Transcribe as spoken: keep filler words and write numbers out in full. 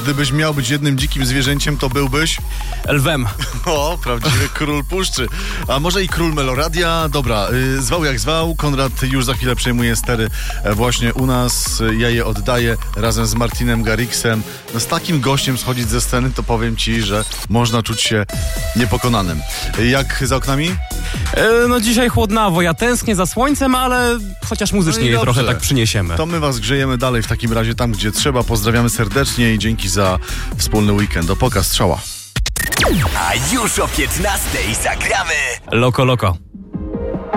gdybyś miał być jednym dzikim zwierzęciem, to byłbyś? Lwem. O, prawdziwy król puszczy. A może i król Meloradia? Dobra, y, zwał jak zwał. Konrad już za chwilę przejmuje stery e, właśnie u nas. Ja je oddaję razem z Martinem Garrixem. No, z takim gościem schodzić ze sceny, to powiem ci, że można czuć się niepokonanym. Jak za oknami? E, no dzisiaj chłodnawo, ja tęsknię za słońcem, ale chociaż muzycznie No i je trochę dobrze. tak przyniesiemy. To my was grzejemy dalej w takim razie tam, gdzie trzeba. Pozdrawiamy serdecznie i dzięki za wspólny weekend. Do poka, strzała. A już o piętnastej zagramy Loko, loko.